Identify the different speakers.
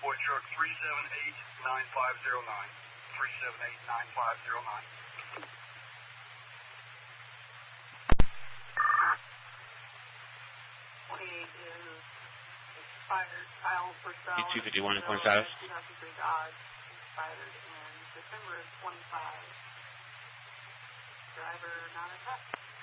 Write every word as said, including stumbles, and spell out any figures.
Speaker 1: Ford truck three seven eight nine five zero nine. three seven eight nine five zero nine. twenty-eight is expired. Kyle Purcell.
Speaker 2: two fifty-one, point status.
Speaker 1: two thousand three Dodge. Expired in December of twenty-five. Driver not in touch.